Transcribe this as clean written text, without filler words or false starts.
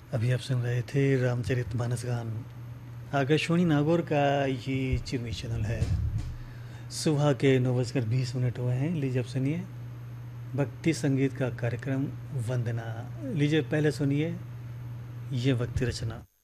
अभी आप सुन रहे थे रामचरितमानस गान। आकाशवाणी नागौर का ये चिरमी चैनल है। सुबह के 9:20 हुए हैं। लीजिए अब सुनिए भक्ति संगीत का कार्यक्रम वंदना। लीजिए पहले सुनिए ये भक्ति रचना।